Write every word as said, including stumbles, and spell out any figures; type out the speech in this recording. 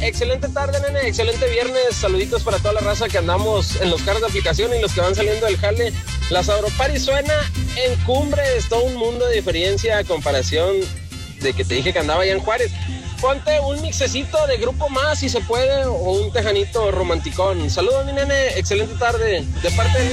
excelente tarde, nene, excelente viernes. Saluditos para toda la raza que andamos en los carros de aplicación y los que van saliendo del jale. La Sauropari suena en Cumbres, todo un mundo de diferencia a comparación de que te dije que andaba allá en Juárez. Ponte un mixecito de Grupo Más si se puede, o un tejanito romanticón. Saludos, mi nene, excelente tarde. De parte de